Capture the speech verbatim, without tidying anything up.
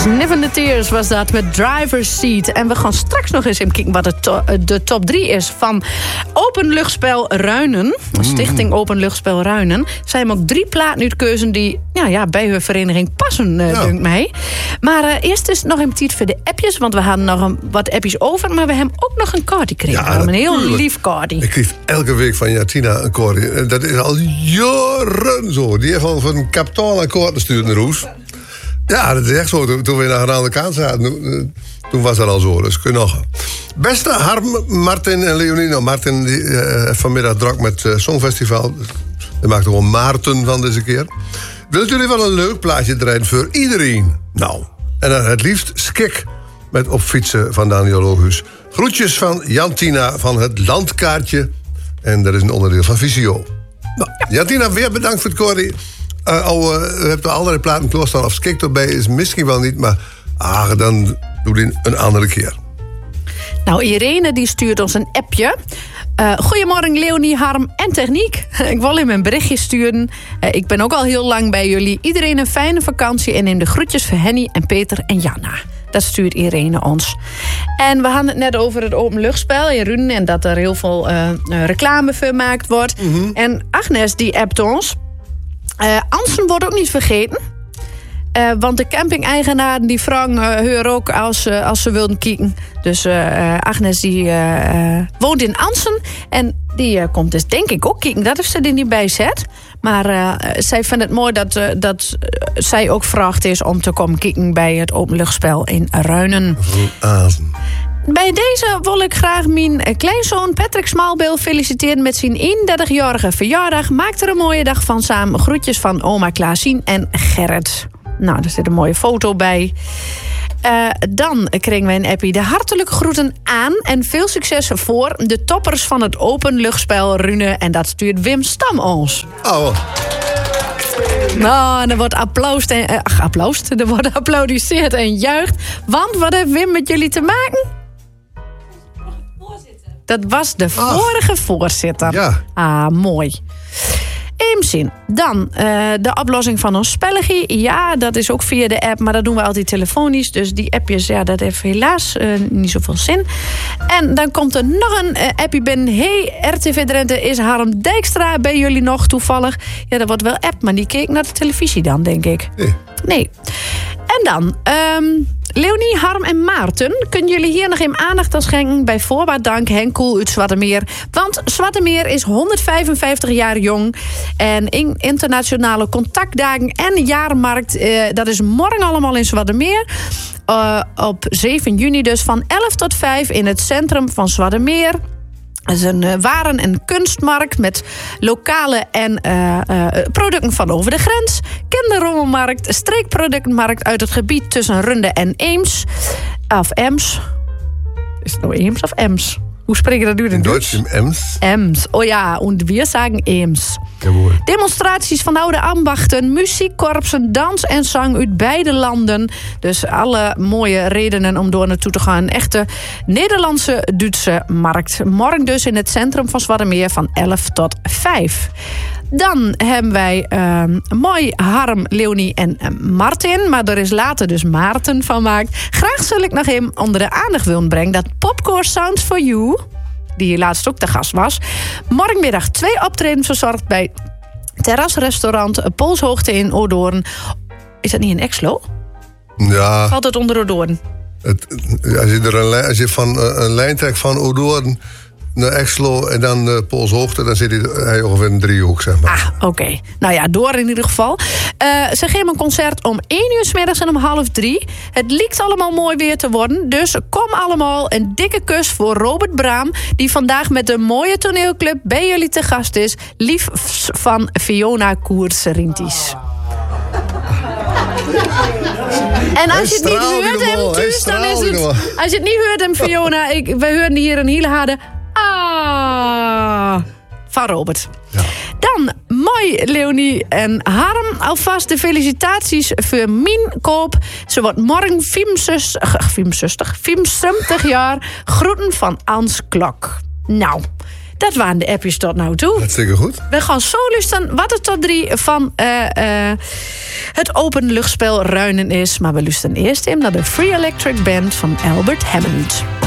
Sniffing the Tears was dat met Driver's Seat. En we gaan straks nog eens even kijken wat de, to- de top drie is van Openluchtspel Ruinen. Stichting Openluchtspel Ruinen. Zij hebben ook drie platen uitkeuzen die ja, ja, bij hun vereniging passen, uh, Ja. dunkt mij. Maar uh, eerst is het nog een tijd voor de appjes, want we hadden nog een, wat appjes over. Maar we hebben ook nog een kaartje gekregen. Ja, een heel natuurlijk. lief kaartje. Ik kreeg elke week van Jatina een koordje. Dat is al jaren zo. Die heeft al van een kapitaal akkoord gestuurd naar Roes. Ja, dat is echt zo. Toen, toen we naar de andere kant zaten, toen, toen was dat al zo. Dus kun je nog. Beste Harm, Martin en Leonie. Nou, Martin die, uh, vanmiddag drak met het uh, Songfestival. Dat maakte gewoon Maarten van deze keer. Wilt jullie wel een leuk plaatje draaien voor iedereen? Nou, en dan het liefst Skik met Op fietsen van Daniel Logus. Groetjes van Jantina van het Landkaartje. En dat is een onderdeel van Visio. Nou, Jantina, weer bedankt voor het koordie. Uh, al, uh, we hebben allerlei platen klaarstaan. Of Skik erbij is misschien wel niet, maar ah, dan doe die een andere keer. Nou, Irene die stuurt ons een appje. Uh, Goedemorgen Leonie, Harm en Techniek. Ik wil hem een berichtje sturen. Uh, ik ben ook al heel lang bij jullie. Iedereen een fijne vakantie en neem de groetjes voor Henny en Peter en Janna. Dat stuurt Irene ons. En we hadden het net over het openluchtspel in Runen en dat er heel veel uh, reclame voor gemaakt wordt. Mm-hmm. En Agnes die appt ons. Uh, Ansen wordt ook niet vergeten. Uh, want de camping-eigenaren die vragen uh, haar ook als, uh, als ze wilden kijken. Dus uh, Agnes die uh, uh, woont in Ansen. En die uh, komt dus denk ik ook kijken. Dat heeft ze er niet bij gezet. Maar uh, zij vindt het mooi dat, uh, dat uh, zij ook vraagt is om te komen kijken bij het openluchtspel in Ruinen. Azen. Bij deze wil ik graag mijn kleinzoon Patrick Smaalbeel feliciteren met zijn eenendertigjarige verjaardag. Maak er een mooie dag van samen. Groetjes van oma Klaasien en Gerrit. Nou, er zit een mooie foto bij. Uh, dan kregen wij een appie. De hartelijke groeten aan en veel succes voor de toppers van het openluchtspel Runen. En dat stuurt Wim Stam ons. Oh. Nou, er wordt applaus en, uh, ach, applaus. Er wordt geapplaudiseerd en juicht. Want wat heeft Wim met jullie te maken? Dat was de vorige Ach. voorzitter. Ja. Ah, mooi. Eemzin. Dan uh, de oplossing van ons spelletje. Ja, dat is ook via de app, maar dat doen we altijd telefonisch. Dus die appjes, ja, dat heeft helaas uh, niet zoveel zin. En dan komt er nog een uh, appje binnen. Hey, R T V Drenthe, is Harm Dijkstra bij jullie nog toevallig? Ja, dat wordt wel app, maar die keek naar de televisie dan, denk ik. Nee. Nee. En dan, um, Leonie, Harm en Maarten, kunnen jullie hier nog even aandacht aan schenken? Bij voorbaat dank Henk Koel uit Zwartemeer. Want Zwartemeer is honderdvijfenvijftig jaar jong. En in internationale contactdagen en jaarmarkt, uh, dat is morgen allemaal in Zwartemeer. Uh, op zeven juni dus van elf tot vijf in het centrum van Zwartemeer. Het is een uh, waren- en kunstmarkt met lokale en uh, uh, producten van over de grens. Kinderrommelmarkt, streekproductenmarkt uit het gebied tussen Runde en Eems. Of Ems. Is het nou Eems of Ems? Hoe spreek je dat nu in, in Duits? Duits? In Ems. Ems. Oh ja, en we zeggen Eems. Jawohl. Demonstraties van oude ambachten, muziekkorpsen, dans en zang uit beide landen. Dus alle mooie redenen om door naartoe te gaan. Een echte Nederlandse Duitse markt. Morgen dus in het centrum van Zwartemeer van elf tot vijf. Dan hebben wij uh, mooi Harm, Leonie en uh, Martin. Maar er is later dus Maarten van gemaakt. Graag zal ik nog even onder de aandacht willen brengen dat Popcorn Sounds for You, die hier laatst ook de gast was, morgenmiddag twee optredens verzorgd bij terrasrestaurant Poolshoogte in Odoorn. Is dat niet in Exlo? Ja. Valt het onder Odoorn? Het, als, je er een, als je van uh, een lijn trekt van Odoorn naar Exlo en dan uh, Poolshoogte, dan zit hij, hij ongeveer in een driehoek, zeg maar. Ah, oké. Okay. Nou ja, door in ieder geval. Uh, ze geven een concert om één uur 's middags en om half drie. Het lijkt allemaal mooi weer te worden. Dus kom allemaal. Een dikke kus voor Robert Braam, die vandaag met de mooie toneelclub bij jullie te gast is. Lief van Fiona Koers-Rinties. En als je het niet hoort hem thuis, dan is het... Als je het niet hoort hem, Fiona, ik, wij horen hier een hele harde... Ah, van Robert. Ja. Dan, mooi Leonie en Harm. Alvast de felicitaties voor Mien Koop. Ze wordt morgen vijfenzestig jaar. Groeten van Ans Klok. Nou, Dat waren de appjes tot nou toe. Hartstikke goed. We gaan zo luisteren wat de top drie van uh, uh, het openluchtspel Ruinen is. Maar we luisteren eerst in naar de Free Electric Band van Albert Hammond.